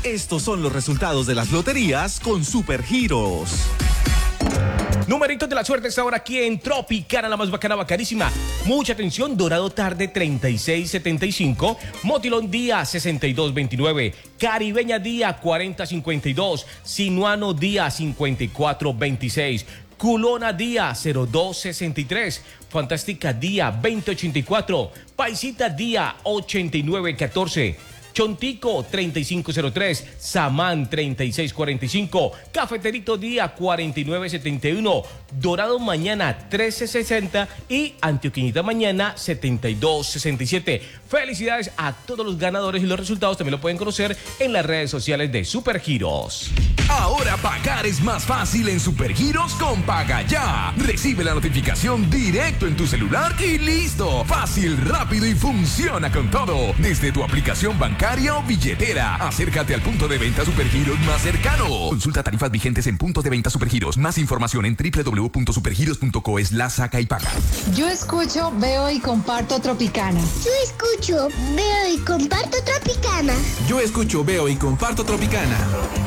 Estos son los resultados de las loterías con Supergiros. Numeritos de la suerte esta hora aquí en Tropicana, la más bacana, bacanísima. Mucha atención, Dorado tarde 3675, Motilón día 6229, Caribeña día 4052, Sinuano día 5426, Culona día 0263, Fantástica día 2084, Paisita día 8914, Chontico 3503, Samán 3645, Cafeterito día 4971, Dorado mañana 1360 y Antioquinita mañana 7267. Felicidades a todos los ganadores y los resultados también lo pueden conocer en las redes sociales de Supergiros. Ahora pagar es más fácil en Supergiros con Paga Ya. Recibe la notificación directo en tu celular y listo. Fácil, rápido y funciona con todo. Desde tu aplicación bancaria o billetera. Acércate al punto de venta Supergiros más cercano. Consulta tarifas vigentes en puntos de venta Supergiros. Más información en www.supergiros.co/saca y paga. Yo escucho, veo y comparto Tropicana. Yo escucho, veo y comparto Tropicana. Yo escucho, veo y comparto Tropicana.